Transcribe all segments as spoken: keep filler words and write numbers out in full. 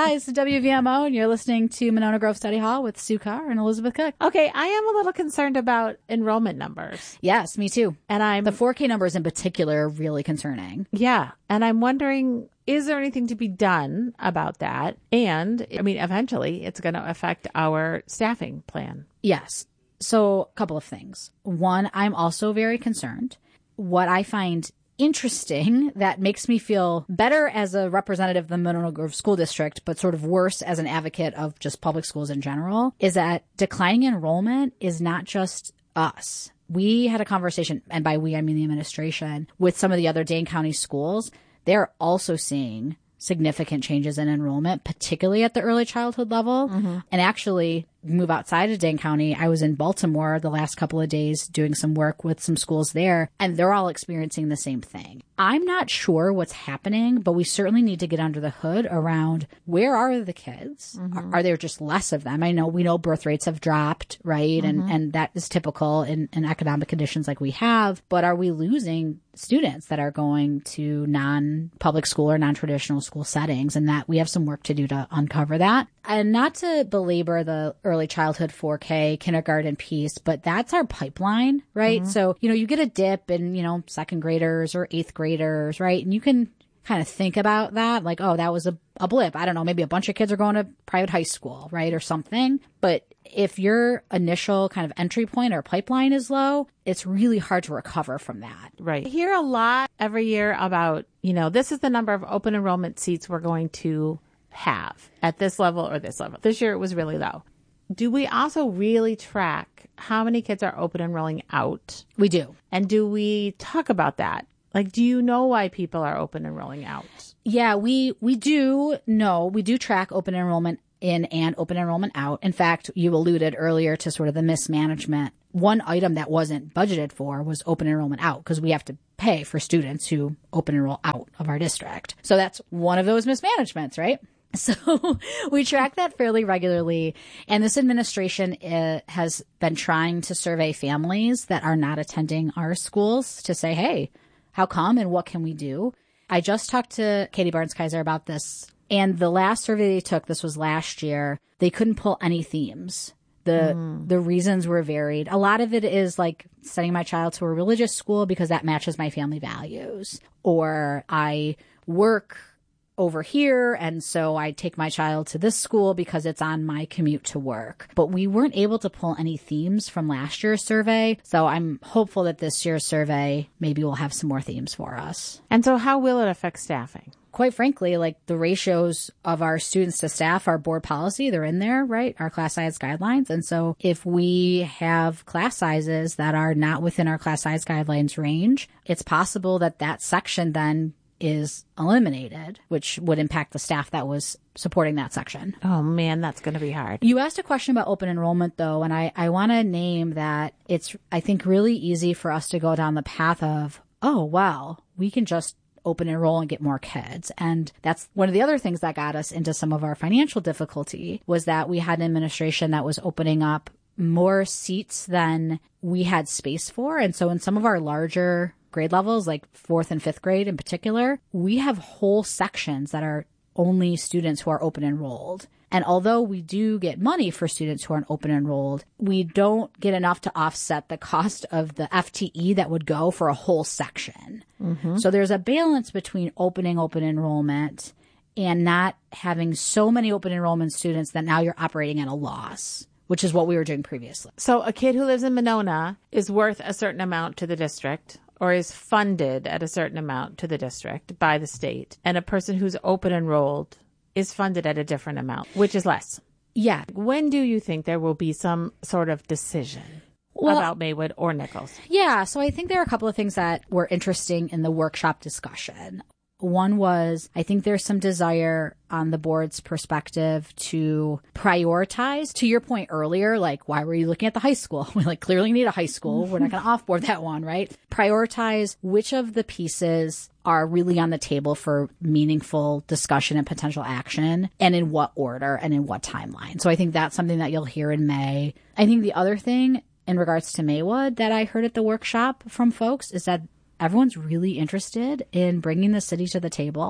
Hi, this is W V M O, and you're listening to Monona Grove Study Hall with Sue Carr and Elizabeth Cook. Okay, I am a little concerned about enrollment numbers. Yes, me too. And I'm the four K numbers in particular are really concerning. Yeah, and I'm wondering, is there anything to be done about that? And, I mean, eventually it's going to affect our staffing plan. Yes. So, a couple of things. One, I'm also very concerned. What I find interesting that makes me feel better as a representative of the Monona Grove School District, but sort of worse as an advocate of just public schools in general, is that declining enrollment is not just us. We had a conversation, and by we, I mean the administration, with some of the other Dane County schools. They're also seeing significant changes in enrollment, particularly at the early childhood level. Mm-hmm. And actually, move outside of Dane County. I was in Baltimore the last couple of days doing some work with some schools there, and they're all experiencing the same thing. I'm not sure what's happening, but we certainly need to get under the hood around where are the kids? Mm-hmm. Are, are there just less of them? I know we know birth rates have dropped, right? Mm-hmm. And and that is typical in, in economic conditions like we have, but are we losing students that are going to non-public school or non-traditional school settings? And that we have some work to do to uncover that. And not to belabor the early childhood four K kindergarten piece, but that's our pipeline, right? Mm-hmm. So, you know, you get a dip in, you know, second graders or eighth graders, right? And you can kind of think about that like, oh, that was a, a blip. I don't know, maybe a bunch of kids are going to private high school, right? Or something. But if your initial kind of entry point or pipeline is low, it's really hard to recover from that. Right. I hear a lot every year about, you know, this is the number of open enrollment seats we're going to have at this level or this level. This year it was really low. Do we also really track how many kids are open enrolling out? We do. And do we talk about that? Like, do you know why people are open enrolling out? Yeah, we, we do know. We do track open enrollment in and open enrollment out. In fact, you alluded earlier to sort of the mismanagement. One item that wasn't budgeted for was open enrollment out because we have to pay for students who open enroll out of our district. So that's one of those mismanagements, right? So we track that fairly regularly. And this administration uh, has been trying to survey families that are not attending our schools to say, hey, how come and what can we do? I just talked to Katie Barnes-Kaiser about this. And the last survey they took, this was last year, they couldn't pull any themes. The mm. the reasons were varied. A lot of it is like sending my child to a religious school because that matches my family values. Or I work over here, and so I take my child to this school because it's on my commute to work. But we weren't able to pull any themes from last year's survey, so I'm hopeful that this year's survey maybe will have some more themes for us. And so how will it affect staffing? Quite frankly, like the ratios of our students to staff, our board policy, they're in there, right? Our class size guidelines. And so if we have class sizes that are not within our class size guidelines range, it's possible that that section then is eliminated, which would impact the staff that was supporting that section. Oh, man, that's going to be hard. You asked a question about open enrollment, though, and I, I want to name that it's, I think, really easy for us to go down the path of, oh, wow, we can just open enroll and get more kids. And that's one of the other things that got us into some of our financial difficulty was that we had an administration that was opening up more seats than we had space for. And so in some of our larger grade levels, like fourth and fifth grade in particular, we have whole sections that are only students who are open enrolled. And although we do get money for students who aren't open enrolled, we don't get enough to offset the cost of the F T E that would go for a whole section. Mm-hmm. So there's a balance between opening open enrollment and not having so many open enrollment students that now you're operating at a loss, which is what we were doing previously. So a kid who lives in Monona is worth a certain amount to the district, or is funded at a certain amount to the district by the state, and a person who's open enrolled is funded at a different amount, which is less. Yeah. When do you think there will be some sort of decision well, about Maywood or Nichols? Yeah, so I think there are a couple of things that were interesting in the workshop discussion. One was, I think there's some desire on the board's perspective to prioritize. To your point earlier, like, why were you looking at the high school? We like clearly need a high school. We're not going to offboard that one, right? Prioritize which of the pieces are really on the table for meaningful discussion and potential action, and in what order and in what timeline. So I think that's something that you'll hear in May. I think the other thing in regards to Maywood that I heard at the workshop from folks is that everyone's really interested in bringing the city to the table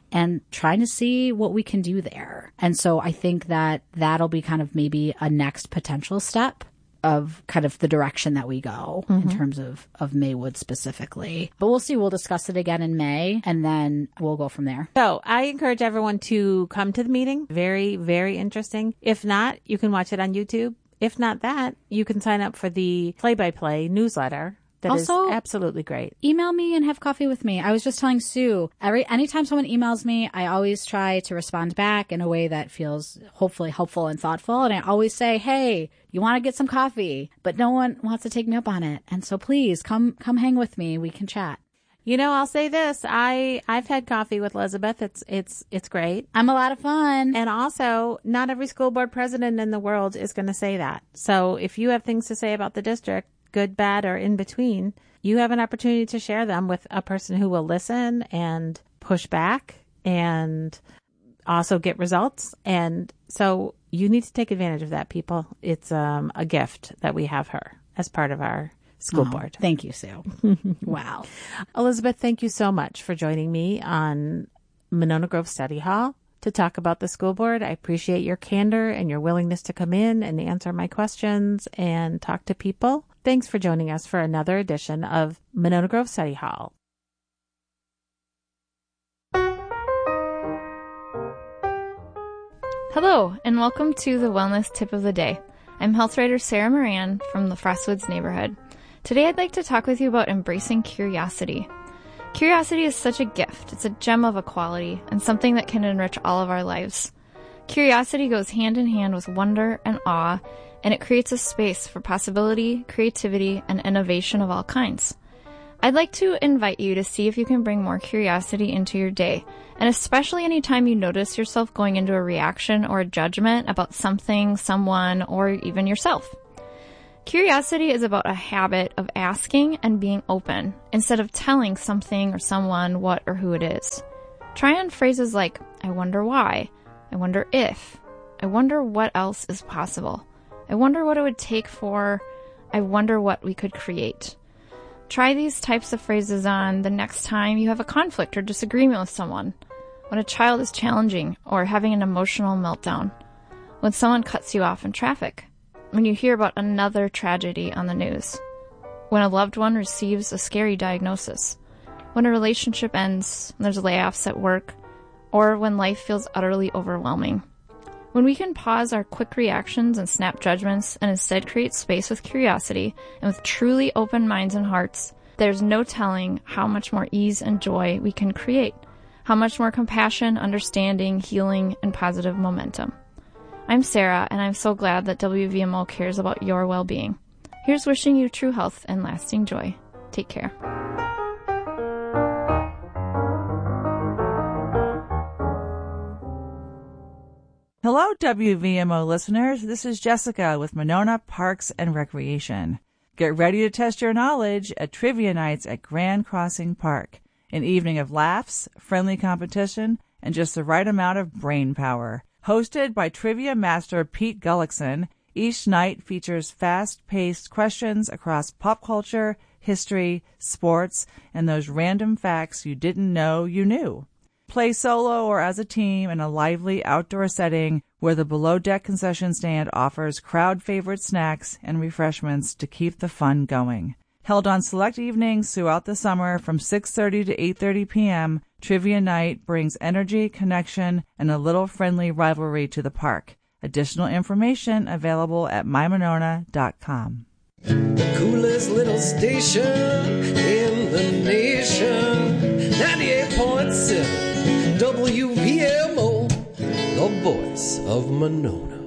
and trying to see what we can do there. And so I think that that'll be kind of maybe a next potential step of kind of the direction that we go mm-hmm. in terms of, of Maywood specifically. But we'll see. We'll discuss it again in May, and then we'll go from there. So I encourage everyone to come to the meeting. Very, very interesting. If not, you can watch it on YouTube. If not that, you can sign up for the play-by-play newsletter. That also, is absolutely great. Email me and have coffee with me. I was just telling Sue, every anytime someone emails me, I always try to respond back in a way that feels hopefully helpful and thoughtful. And I always say, hey, you want to get some coffee, but no one wants to take me up on it. And so please come come hang with me. We can chat. You know, I'll say this. I, I've had coffee with Elizabeth. It's it's it's great. I'm a lot of fun. And also, not every school board president in the world is going to say that. So if you have things to say about the district, good, bad, or in between, you have an opportunity to share them with a person who will listen and push back and also get results. And so you need to take advantage of that, people. It's um, a gift that we have her as part of our school oh, board. Thank you, Sue. Wow. Elizabeth, thank you so much for joining me on Monona Grove Study Hall to talk about the school board. I appreciate your candor and your willingness to come in and answer my questions and talk to people. Thanks for joining us for another edition of Monona Grove Study Hall. Hello, and welcome to the Wellness Tip of the Day. I'm health writer Sarah Moran from the Frostwoods neighborhood. Today I'd like to talk with you about embracing curiosity. Curiosity is such a gift. It's a gem of a quality and something that can enrich all of our lives. Curiosity goes hand in hand with wonder and awe, and it creates a space for possibility, creativity, and innovation of all kinds. I'd like to invite you to see if you can bring more curiosity into your day, and especially anytime you notice yourself going into a reaction or a judgment about something, someone, or even yourself. Curiosity is about a habit of asking and being open, instead of telling something or someone what or who it is. Try on phrases like, I wonder why, I wonder if, I wonder what else is possible. I wonder what it would take for, I wonder what we could create. Try these types of phrases on the next time you have a conflict or disagreement with someone, when a child is challenging or having an emotional meltdown, when someone cuts you off in traffic, when you hear about another tragedy on the news, when a loved one receives a scary diagnosis, when a relationship ends, when there's layoffs at work, or when life feels utterly overwhelming. When we can pause our quick reactions and snap judgments and instead create space with curiosity and with truly open minds and hearts, there's no telling how much more ease and joy we can create, how much more compassion, understanding, healing, and positive momentum. I'm Sarah, and I'm so glad that W V M O cares about your well-being. Here's wishing you true health and lasting joy. Take care. Hello, W V M O listeners. This is Jessica with Monona Parks and Recreation. Get ready to test your knowledge at Trivia Nights at Grand Crossing Park. An evening of laughs, friendly competition, and just the right amount of brain power. Hosted by trivia master Pete Gullickson, each night features fast-paced questions across pop culture, history, sports, and those random facts you didn't know you knew. Play solo or as a team in a lively outdoor setting where the below-deck concession stand offers crowd-favorite snacks and refreshments to keep the fun going. Held on select evenings throughout the summer from six thirty to eight thirty p.m., Trivia Night brings energy, connection, and a little friendly rivalry to the park. Additional information available at my monona dot com. The coolest little station in the nation, ninety-eight point seven W V M O, the voice of Monona.